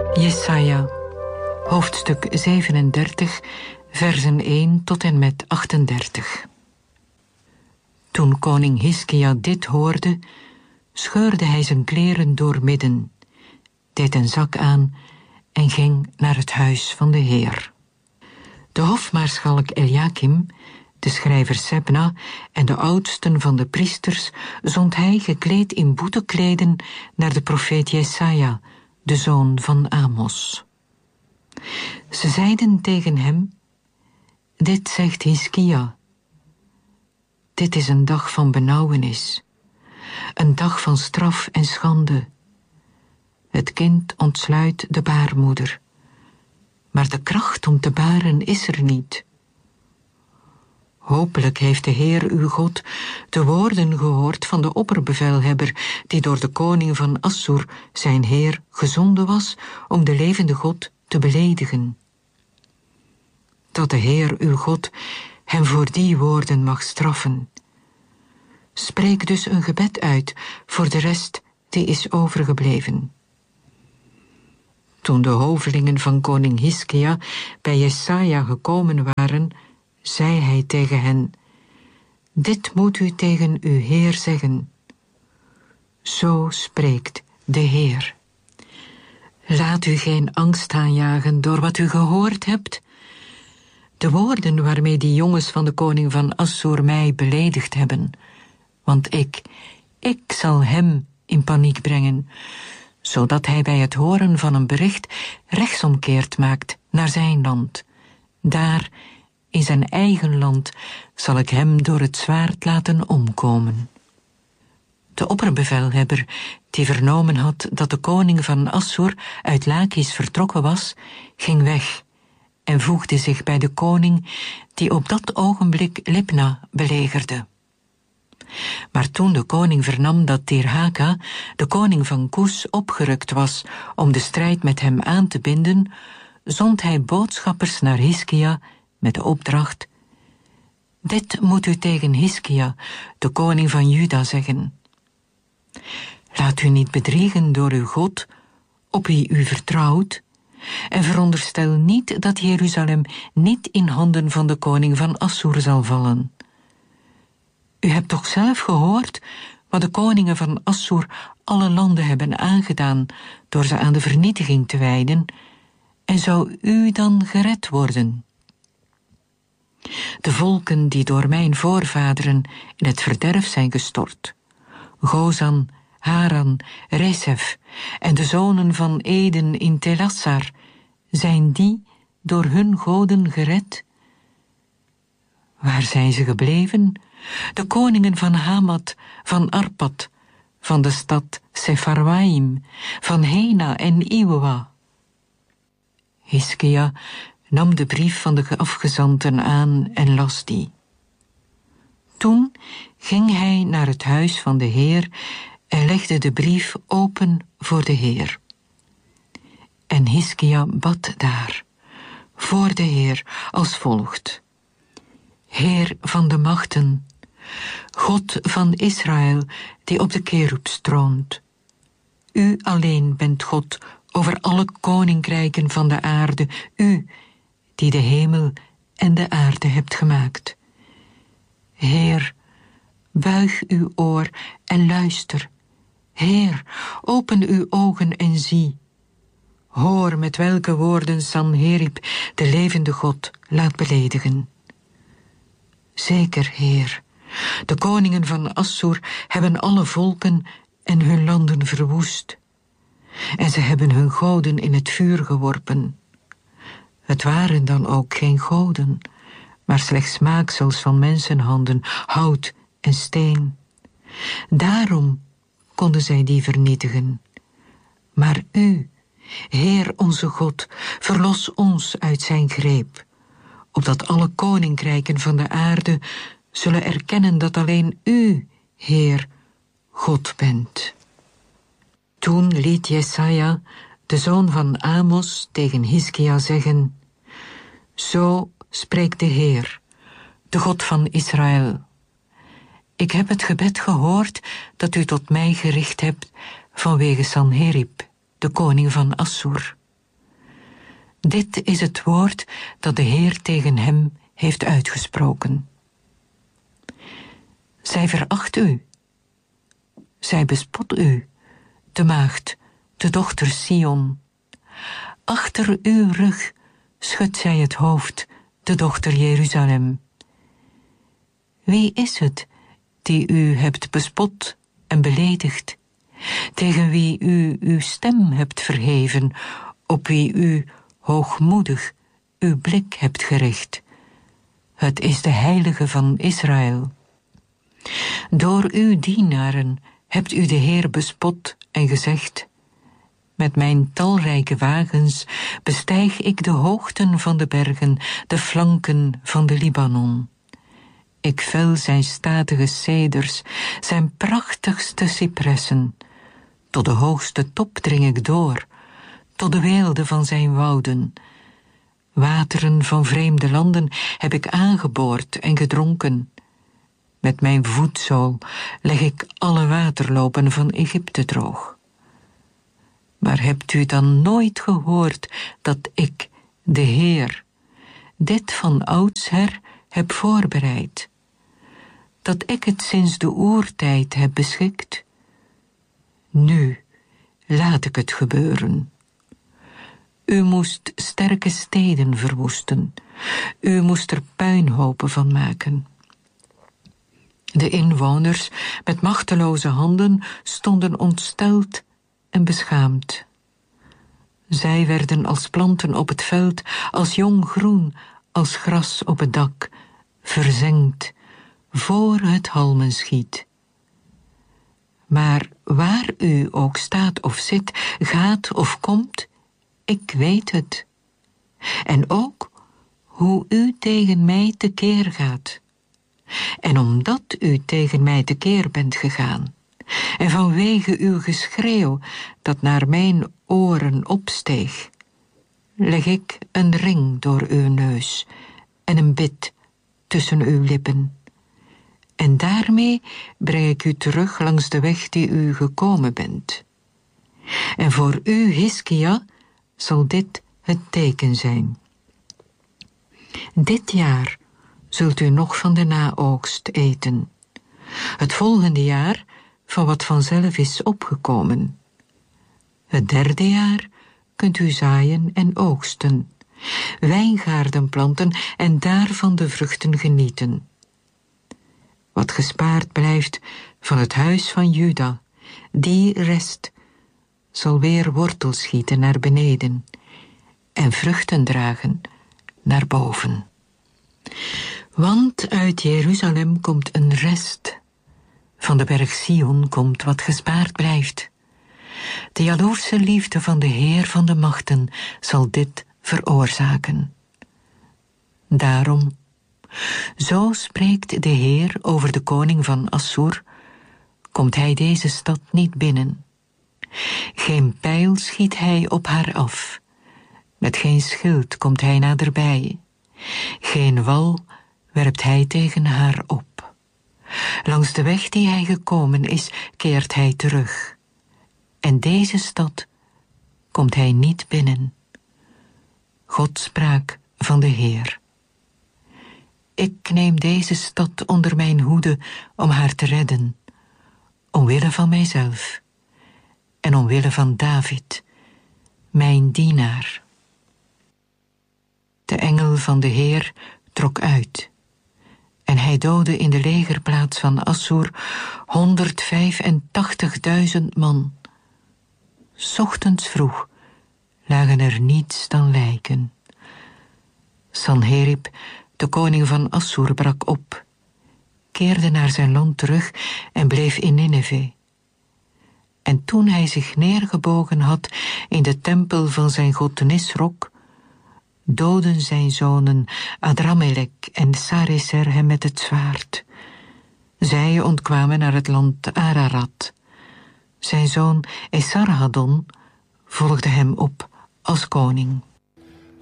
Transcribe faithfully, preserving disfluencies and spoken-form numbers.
Jesaja, hoofdstuk zevenendertig, versen één tot en met achtendertig. Toen koning Hiskia dit hoorde, scheurde hij zijn kleren doormidden, deed een zak aan en ging naar het huis van de Heer. De hofmaarschalk Eliakim, de schrijver Sebna en de oudsten van de priesters zond hij gekleed in boetekleden naar de profeet Jesaja, de zoon van Amos. Ze zeiden tegen hem: dit zegt Hiskia. Dit is een dag van benauwenis, een dag van straf en schande. Het kind ontsluit de baarmoeder, maar de kracht om te baren is er niet. Hopelijk heeft de Heer uw God de woorden gehoord van de opperbevelhebber, die door de koning van Assur, zijn heer, gezonden was om de levende God te beledigen. Dat de Heer uw God hem voor die woorden mag straffen. Spreek dus een gebed uit voor de rest die is overgebleven. Toen de hovelingen van koning Hiskia bij Jesaja gekomen waren, zei hij tegen hen: dit moet u tegen uw Heer zeggen. Zo spreekt de Heer. Laat u geen angst aanjagen door wat u gehoord hebt. De woorden waarmee die jongens van de koning van Assur mij beledigd hebben. Want ik, ik zal hem in paniek brengen, zodat hij bij het horen van een bericht rechtsomkeert maakt naar zijn land. Daar, in zijn eigen land, zal ik hem door het zwaard laten omkomen. De opperbevelhebber, die vernomen had dat de koning van Assur uit Lakis vertrokken was, ging weg en voegde zich bij de koning, die op dat ogenblik Libna belegerde. Maar toen de koning vernam dat Tirhaka, de koning van Kus, opgerukt was om de strijd met hem aan te binden, zond hij boodschappers naar Hiskia met de opdracht: dit moet u tegen Hiskia, de koning van Juda, zeggen. Laat u niet bedriegen door uw God, op wie u vertrouwt, en veronderstel niet dat Jeruzalem niet in handen van de koning van Assur zal vallen. U hebt toch zelf gehoord wat de koningen van Assur alle landen hebben aangedaan door ze aan de vernietiging te wijden, en zou u dan gered worden? De volken die door mijn voorvaderen in het verderf zijn gestort, Gozan, Haran, Resef en de zonen van Eden in Telassar, zijn die door hun goden gered? Waar zijn ze gebleven? De koningen van Hamat, van Arpad, van de stad Sepharwaim, van Hena en Iwa. Hiskia nam de brief van de afgezanten aan en las die. Toen ging hij naar het huis van de Heer en legde de brief open voor de Heer. En Hiskia bad daar, voor de Heer, als volgt: Heer van de machten, God van Israël, die op de kerubs troont. U alleen bent God over alle koninkrijken van de aarde, u die de hemel en de aarde hebt gemaakt. Heer, buig uw oor en luister. Heer, open uw ogen en zie. Hoor met welke woorden Sanherib, de levende God, laat beledigen. Zeker, Heer, de koningen van Assur hebben alle volken en hun landen verwoest. En ze hebben hun goden in het vuur geworpen. Het waren dan ook geen goden, maar slechts maaksels van mensenhanden, hout en steen. Daarom konden zij die vernietigen. Maar u, Heer onze God, verlos ons uit zijn greep, opdat alle koninkrijken van de aarde zullen erkennen dat alleen u, Heer, God bent. Toen liet Jesaja, de zoon van Amos, tegen Hiskia zeggen: Zo spreekt de Heer, de God van Israël. Ik heb het gebed gehoord dat u tot mij gericht hebt vanwege Sanherib, de koning van Assur. Dit is het woord dat de Heer tegen hem heeft uitgesproken. Zij veracht u. Zij bespot u, de maagd, de dochter Sion. Achter uw rug schudt zij het hoofd, de dochter Jeruzalem. Wie is het die u hebt bespot en beledigd, tegen wie u uw stem hebt verheven, op wie u hoogmoedig uw blik hebt gericht? Het is de Heilige van Israël. Door uw dienaren hebt u de Heer bespot en gezegd: met mijn talrijke wagens bestijg ik de hoogten van de bergen, de flanken van de Libanon. Ik vel zijn statige ceders, zijn prachtigste cipressen. Tot de hoogste top dring ik door, tot de weelde van zijn wouden. Wateren van vreemde landen heb ik aangeboord en gedronken. Met mijn voetzool leg ik alle waterlopen van Egypte droog. Maar hebt u dan nooit gehoord dat ik, de Heer, dit van oudsher heb voorbereid? Dat ik het sinds de oertijd heb beschikt? Nu laat ik het gebeuren. U moest sterke steden verwoesten. U moest er puinhopen van maken. De inwoners met machteloze handen stonden ontsteld en beschaamd. Zij werden als planten op het veld, als jong groen, als gras op het dak, verzengd, voor het halmenschiet. Maar waar u ook staat of zit, gaat of komt, ik weet het. En ook hoe u tegen mij tekeer gaat. En omdat u tegen mij tekeer bent gegaan, en vanwege uw geschreeuw dat naar mijn oren opsteeg, leg ik een ring door uw neus en een bit tussen uw lippen. En daarmee breng ik u terug langs de weg die u gekomen bent. En voor u, Hiskia, zal dit het teken zijn. Dit jaar zult u nog van de naoogst eten. Het volgende jaar van wat vanzelf is opgekomen. Het derde jaar kunt u zaaien en oogsten, wijngaarden planten en daarvan de vruchten genieten. Wat gespaard blijft van het huis van Juda, die rest zal weer wortel schieten naar beneden en vruchten dragen naar boven. Want uit Jeruzalem komt een rest, van de berg Sion komt wat gespaard blijft. De jaloerse liefde van de Heer van de machten zal dit veroorzaken. Daarom, zo spreekt de Heer over de koning van Assur, komt hij deze stad niet binnen. Geen pijl schiet hij op haar af, met geen schild komt hij naderbij. Geen wal werpt hij tegen haar op. Langs de weg die hij gekomen is, keert hij terug. En deze stad komt hij niet binnen. God spraak van de Heer. Ik neem deze stad onder mijn hoede om haar te redden, omwille van mijzelf en omwille van David, mijn dienaar. De engel van de Heer trok uit, en hij doodde in de legerplaats van Assur honderdvijfentachtigduizend man. 's Ochtends vroeg lagen er niets dan lijken. Sanherib, de koning van Assur, brak op, keerde naar zijn land terug en bleef in Nineve. En toen hij zich neergebogen had in de tempel van zijn god Nisrok, doodden zijn zonen Adramelek en Sarecer hem met het zwaard. Zij ontkwamen naar het land Ararat. Zijn zoon Esarhaddon volgde hem op als koning.